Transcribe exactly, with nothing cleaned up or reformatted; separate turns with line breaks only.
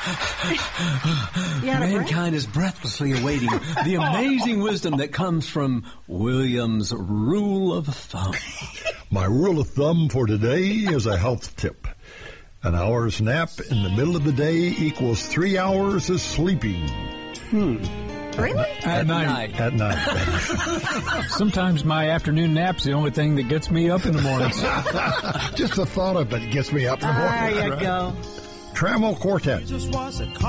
Mankind is breathlessly awaiting the amazing wisdom that comes from William's rule of thumb.
My rule of thumb for today is a health tip. An hour's nap in the middle of the day equals three hours of sleeping.
Hmm.
Really?
At,
At
night.
At night.
Sometimes my afternoon nap's the only thing that gets me up in the mornings.
Just the thought of it gets me up in the morning.
There you go.
Trammell Quartet.